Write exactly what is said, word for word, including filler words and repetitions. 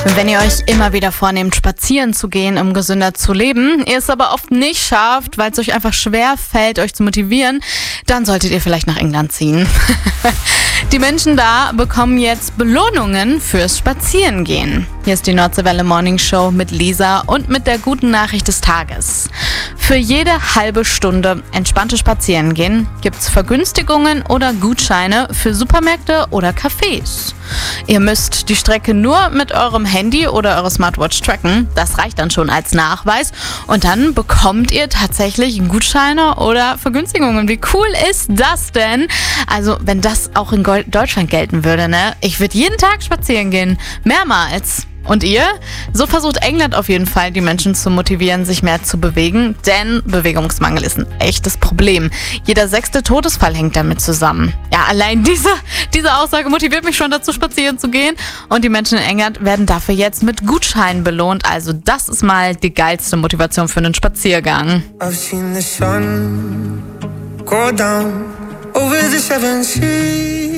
Wenn ihr euch immer wieder vornehmt, spazieren zu gehen, um gesünder zu leben, ihr es aber oft nicht schafft, weil es euch einfach schwer fällt, euch zu motivieren, dann solltet ihr vielleicht nach England ziehen. Die Menschen da bekommen jetzt Belohnungen fürs Spazierengehen. Hier ist die Nordseewelle Morning Show mit Lisa und mit der guten Nachricht des Tages. Für jede halbe Stunde entspannte Spazierengehen gibt's Vergünstigungen oder Gutscheine für Supermärkte oder Cafés. Ihr müsst die Strecke nur mit eurem Handy oder eurer Smartwatch tracken. Das reicht dann schon als Nachweis. Und dann bekommt ihr tatsächlich Gutscheine oder Vergünstigungen. Wie cool ist das denn? Also, wenn das auch in Deutschland gelten würde, ne? Ich würde jeden Tag spazieren gehen. Mehrmals. Und ihr? So versucht England auf jeden Fall, die Menschen zu motivieren, sich mehr zu bewegen, denn Bewegungsmangel ist ein echtes Problem. Jeder sechste Todesfall hängt damit zusammen. Ja, allein diese, diese Aussage motiviert mich schon dazu, spazieren zu gehen. Und die Menschen in England werden dafür jetzt mit Gutscheinen belohnt. Also das ist mal die geilste Motivation für einen Spaziergang. I've seen the sun go down over the seven seas.